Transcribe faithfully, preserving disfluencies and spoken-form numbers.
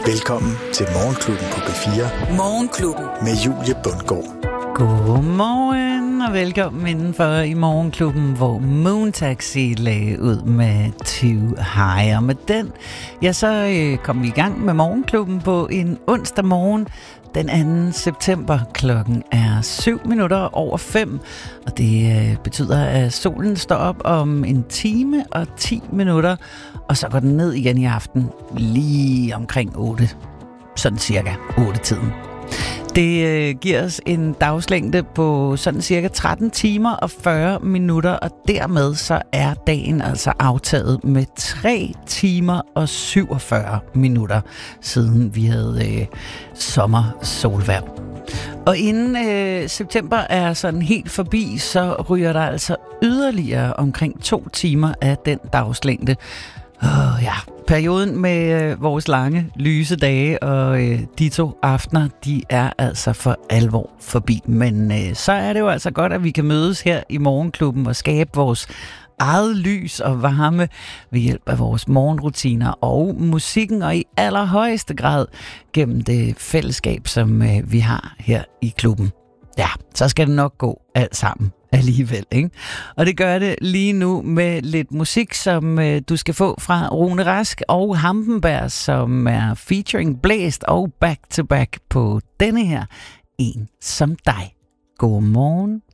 Velkommen til Morgenklubben på P fire. Morgenklubben. Med Julie Bundgaard. Godmorgen og velkommen indenfor i Morgenklubben, hvor Moon Taxi lagde ud med Too High. Og med den, ja, så øh, kom vi i gang med Morgenklubben på en onsdag morgen. Den anden september. Klokken er syv minutter over fem, og det øh, betyder, at solen står op om en time og ti minutter, og så går den ned igen i aften lige omkring otte. Sådan cirka otte-tiden. Det øh, giver os en dagslængde på sådan cirka tretten timer og fyrre minutter, og dermed så er dagen altså aftaget med tre timer og syvogfyrre minutter, siden vi havde øh, sommersolværv. Og inden øh, september er sådan helt forbi, så ryger der altså yderligere omkring to timer af den dagslængde. Oh, ja, perioden med øh, vores lange, lyse dage og øh, de to aftener, de er altså for alvor forbi. Men øh, så er det jo altså godt, at vi kan mødes her i Morgenklubben og skabe vores eget lys og varme ved hjælp af vores morgenrutiner og musikken, og i allerhøjeste grad gennem det fællesskab, som øh, vi har her i klubben. Ja, så skal det nok gå alt sammen alligevel, ikke? Og det gør det lige nu med lidt musik, som øh, du skal få fra Rune Rask og Hampenberg, som er featuring Blæst og Back to Back på denne her En som dig. God morgen.